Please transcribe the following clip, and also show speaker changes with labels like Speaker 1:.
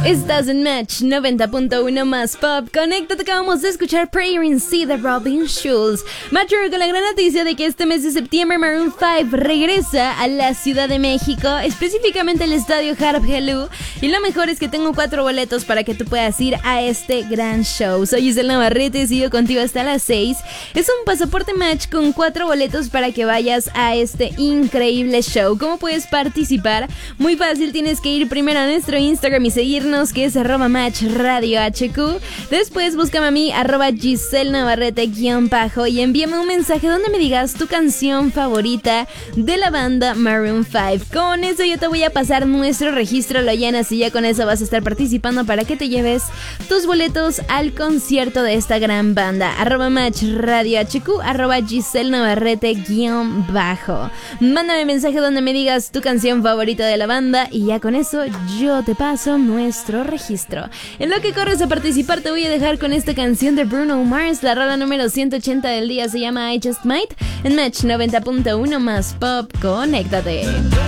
Speaker 1: Estás en Match 90.1 más Pop. Conéctate, acabamos de escuchar Prayer in Sea de Robin Schulz. Matcher con la gran noticia de que este mes de septiembre Maroon 5 regresa a la Ciudad de México, específicamente al estadio Harp Hello. Y lo mejor es que tengo 4 boletos para que tú puedas ir a este gran show. Soy Giselle Navarrete, sigo contigo hasta las 6. Es un pasaporte Match con 4 boletos para que vayas a este increíble show. ¿Cómo puedes participar? Muy fácil, tienes que ir primero a nuestro Instagram y seguirnos, que es @MatchRadioHQ. Después búscame a mí, @Giselle Navarrete_ y envíame un mensaje donde me digas tu canción favorita de la banda Maroon 5. Con eso yo te voy a pasar nuestro registro, lo llenas y ya con eso vas a estar participando para que te lleves tus boletos al concierto de esta gran banda. @MatchRadioHQ, @Giselle Navarrete_ Mándame mensaje donde me digas tu canción favorita de la banda y ya con eso yo te paso nuestro registro. En lo que corres a participar te voy a dejar con esta canción de Bruno Mars. La rola número 180 del día se llama I Just Might. En Match 90.1 más Pop, conéctate.